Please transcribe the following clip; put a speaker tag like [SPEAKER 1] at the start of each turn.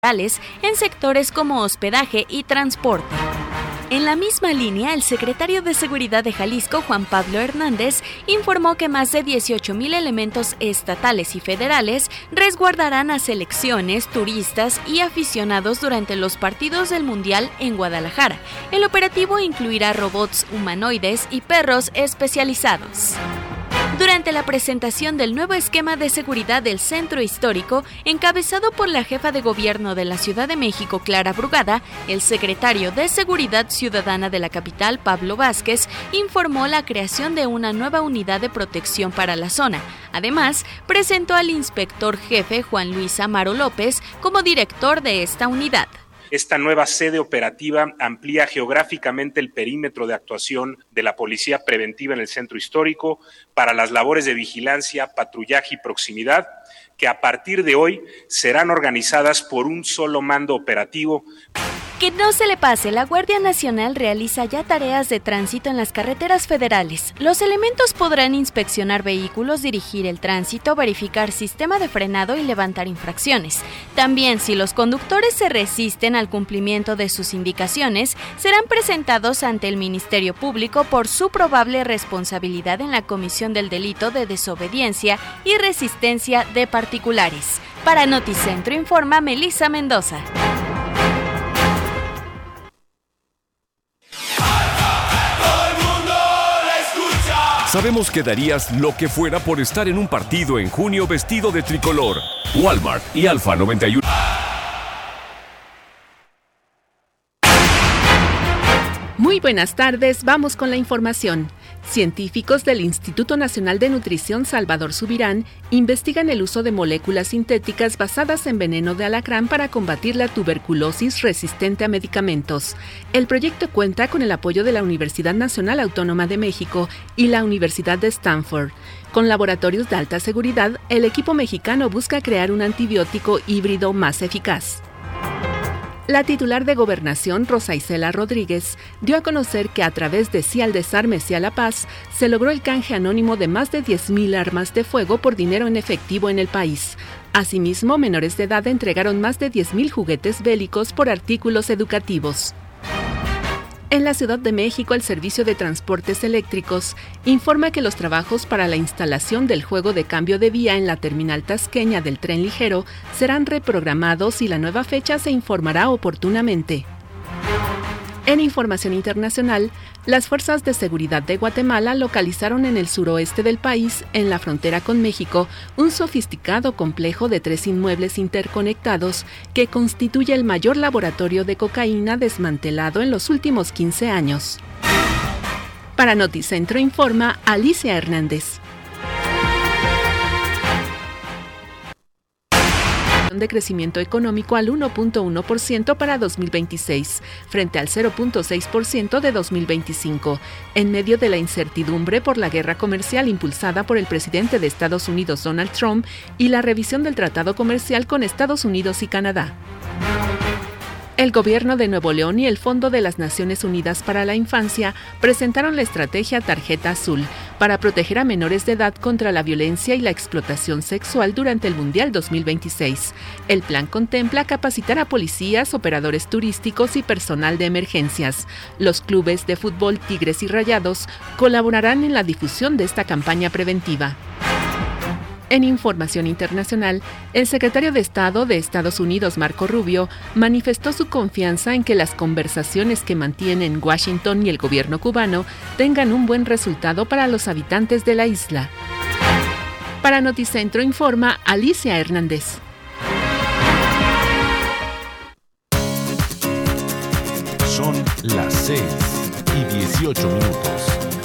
[SPEAKER 1] en sectores como hospedaje y transporte. En la misma línea, el secretario de Seguridad de Jalisco, Juan Pablo Hernández, informó que más de 18,000 elementos estatales y federales resguardarán a selecciones, turistas y aficionados durante los partidos del Mundial en Guadalajara. El operativo incluirá robots humanoides y perros especializados. Durante la presentación del nuevo esquema de seguridad del Centro Histórico, encabezado por la jefa de gobierno de la Ciudad de México, Clara Brugada, el secretario de Seguridad Ciudadana de la capital, Pablo Vázquez, informó la creación de una nueva unidad de protección para la zona. Además, presentó al inspector jefe Juan Luis Amaro López como director de esta unidad.
[SPEAKER 2] Esta nueva sede operativa amplía geográficamente el perímetro de actuación de la Policía Preventiva en el Centro Histórico para las labores de vigilancia, patrullaje y proximidad, que a partir de hoy serán organizadas por un solo mando operativo.
[SPEAKER 1] Que no se le pase, la Guardia Nacional realiza ya tareas de tránsito en las carreteras federales. Los elementos podrán inspeccionar vehículos, dirigir el tránsito, verificar sistema de frenado y levantar infracciones. También, si los conductores se resisten al cumplimiento de sus indicaciones, serán presentados ante el Ministerio Público por su probable responsabilidad en la comisión del delito de desobediencia y resistencia de particulares. Para Noticentro informa Melissa Mendoza.
[SPEAKER 3] Sabemos que darías lo que fuera por estar en un partido en junio vestido de tricolor. Walmart y Alfa 91.
[SPEAKER 4] Muy buenas tardes, vamos con la información. Científicos del Instituto Nacional de Nutrición Salvador Subirán investigan el uso de moléculas sintéticas basadas en veneno de alacrán para combatir la tuberculosis resistente a medicamentos. El proyecto cuenta con el apoyo de la Universidad Nacional Autónoma de México y la Universidad de Stanford. Con laboratorios de alta seguridad, el equipo mexicano busca crear un antibiótico híbrido más eficaz. La titular de Gobernación, Rosa Isela Rodríguez, dio a conocer que a través de Sí al Desarme, Sí a la Paz, se logró el canje anónimo de más de 10,000 armas de fuego por dinero en efectivo en el país. Asimismo, menores de edad entregaron más de 10,000 juguetes bélicos por artículos educativos. En la Ciudad de México, el Servicio de Transportes Eléctricos informa que los trabajos para la instalación del juego de cambio de vía en la terminal tasqueña del tren ligero serán reprogramados y la nueva fecha se informará oportunamente. En información internacional, las fuerzas de seguridad de Guatemala localizaron en el suroeste del país, en la frontera con México, un sofisticado complejo de 3 inmuebles interconectados que constituye el mayor laboratorio de cocaína desmantelado en los últimos 15 años. Para Noticentro informa Alicia Hernández. De crecimiento económico al 1.1% para 2026, frente al 0.6% de 2025, en medio de la incertidumbre por la guerra comercial impulsada por el presidente de Estados Unidos, Donald Trump, y la revisión del tratado comercial con Estados Unidos y Canadá. El Gobierno de Nuevo León y el Fondo de las Naciones Unidas para la Infancia presentaron la estrategia Tarjeta Azul para proteger a menores de edad contra la violencia y la explotación sexual durante el Mundial 2026. El plan contempla capacitar a policías, operadores turísticos y personal de emergencias. Los clubes de fútbol Tigres y Rayados colaborarán en la difusión de esta campaña preventiva. En información internacional, el secretario de Estado de Estados Unidos, Marco Rubio, manifestó su confianza en que las conversaciones que mantienen Washington y el gobierno cubano tengan un buen resultado para los habitantes de la isla. Para Noticentro informa Alicia Hernández.
[SPEAKER 5] Son las 6:18.